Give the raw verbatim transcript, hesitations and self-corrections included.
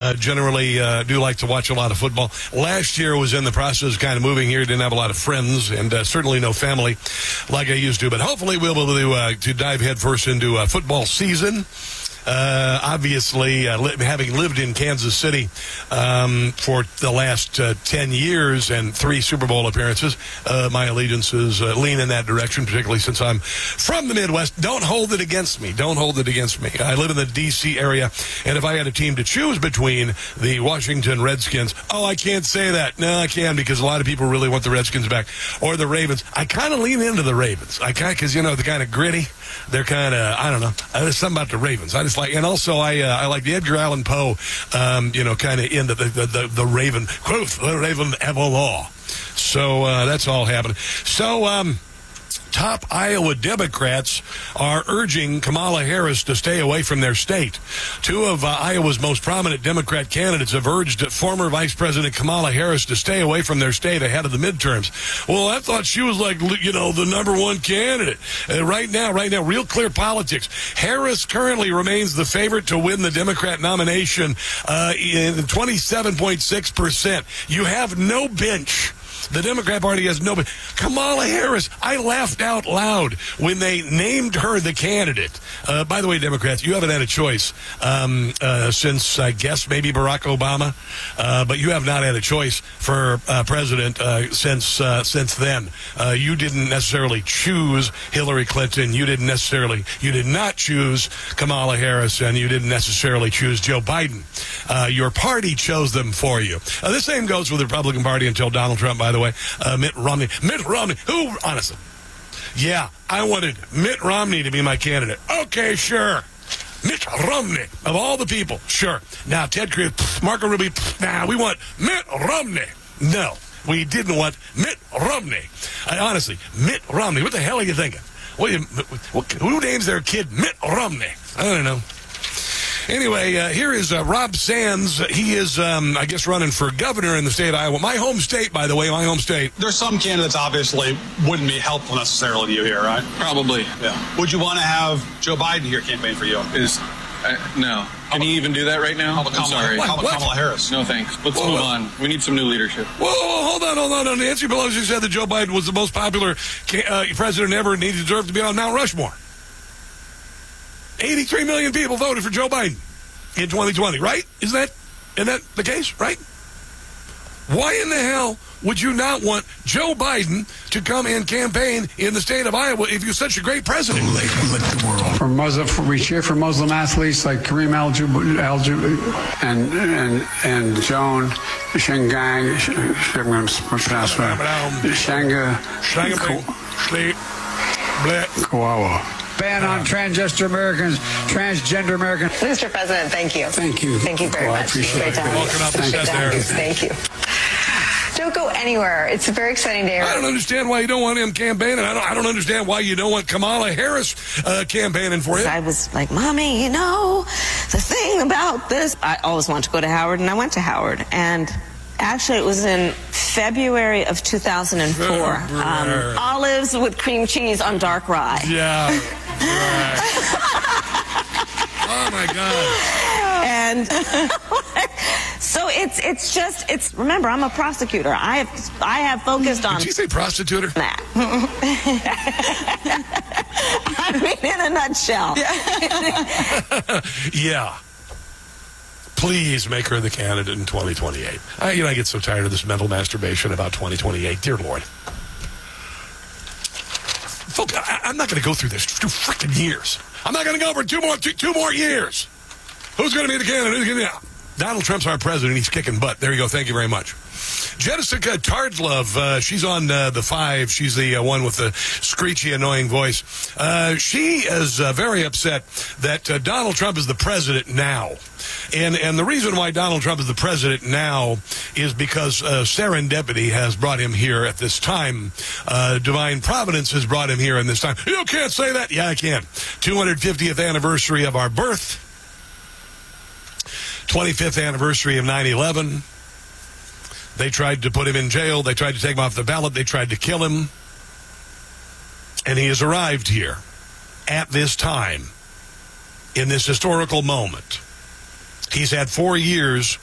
uh, generally uh, do like to watch a lot of football. Last year was in the process of kind of moving here. Didn't have a lot of friends and uh, certainly no family like I used to. But hopefully we'll be able to, uh, to dive headfirst into uh, football season. Uh, obviously, uh, li- having lived in Kansas City um, for the last uh, ten years and three Super Bowl appearances, uh, my allegiances uh, lean in that direction, particularly since I'm from the Midwest. Don't hold it against me. Don't hold it against me. I live in the D C area, and if I had a team to choose between the Washington Redskins, oh, I can't say that. No, I can, because a lot of people really want the Redskins back, or the Ravens. I kind of lean into the Ravens. I kind because, you know, they're kind of gritty. They're kind of, I don't know. There's something about the Ravens. I just like, and also I uh, I like the Edgar Allan Poe, um, you know, kind of into the, the, the, the Raven, quote, the Raven Everlaw. So uh, that's all happening. So, um, top Iowa Democrats are urging Kamala Harris to stay away from their state. Two of uh, Iowa's most prominent Democrat candidates have urged former Vice President Kamala Harris to stay away from their state ahead of the midterms. Well, I thought she was like, you know, the number one candidate. Uh, right now, right now, real clear politics. Harris currently remains the favorite to win the Democrat nomination uh, in twenty-seven point six percent. You have no bench. The Democrat Party has no... Kamala Harris, I laughed out loud when they named her the candidate. Uh, by the way, Democrats, you haven't had a choice um, uh, since, I guess, maybe Barack Obama. Uh, but you have not had a choice for uh, president uh, since uh, since then. Uh, you didn't necessarily choose Hillary Clinton. You didn't necessarily... You did not choose Kamala Harris, and you didn't necessarily choose Joe Biden. Uh, your party chose them for you. Uh, the same goes with the Republican Party until Donald Trump, by the way. Uh, Mitt Romney. Mitt Romney. Who, honestly? Yeah, I wanted Mitt Romney to be my candidate. Okay, sure. Mitt Romney. Of all the people, sure. Now, Ted Cruz, Marco Rubio, nah, we want Mitt Romney. No, we didn't want Mitt Romney. I, honestly, Mitt Romney. What the hell are you thinking? What, you, what, who names their kid Mitt Romney? I don't know. Anyway, uh, here is uh, Rob Sands. He is, um, I guess, running for governor in the state of Iowa. My home state, by the way, my home state. There's some candidates, obviously, wouldn't be helpful necessarily to you here, right? Probably. Yeah. Would you want to have Joe Biden here campaign for you? Is uh, No. Can you even do that right now? How about I'm Kamala, sorry. How about What? Kamala Harris? No, thanks. Let's Whoa, move whoa. on. We need some new leadership. Whoa, whoa, hold on, hold on. hold on. Nancy Pelosi said that Joe Biden was the most popular ca- uh, president ever, and he deserved to be on Mount Rushmore. eighty-three million people voted for Joe Biden in twenty twenty, right? Isn't that, isn't that the case, right? Why in the hell would you not want Joe Biden to come and campaign in the state of Iowa if you're such a great president? For Muslim, for, we cheer for Muslim athletes like Kareem Al-Jabbar and and and Joan Shengang, Shanga Kawawa. Ban on transgender Americans, transgender Americans. Mister President, thank you. Thank you. Thank you very Oh, I much. appreciate Great it. time. Walking up the Great steps time. there. Thank you. Don't go anywhere. It's a very exciting day. I don't understand why you don't want him campaigning. I don't, I don't understand why you don't want Kamala Harris uh, campaigning for him. I was like, Mommy, you know, the thing about this, I always wanted to go to Howard, and I went to Howard. And actually, it was in February of two thousand four. Um, olives with cream cheese on dark rye. Yeah. Right. Oh, my God. And so it's it's just, it's, remember, I'm a prosecutor. I have, I have focused on Did you say prostituter? that. I mean, in a nutshell. Yeah. Please make her the candidate in twenty twenty-eight. I, you know, I get so tired of this mental masturbation about twenty twenty-eight. Dear Lord. Folks, I, I'm not going to go through this for two freaking years. I'm not going to go for two more two, two more years. Who's going to be the candidate? Who's gonna, yeah. Donald Trump's our president. He's kicking butt. There you go. Thank you very much. Jessica Tardlove, uh, she's on uh, the five. She's the uh, one with the screechy, annoying voice. Uh, she is uh, very upset that uh, Donald Trump is the president now. And and the reason why Donald Trump is the president now is because uh, serendipity has brought him here at this time. Uh, divine providence has brought him here in this time. You can't say that. Yeah, I can. two hundred fiftieth anniversary of our birth. twenty-fifth anniversary of nine eleven. They tried to put him in jail. They tried to take him off the ballot. They tried to kill him. And he has arrived here at this time, in this historical moment. He's had four years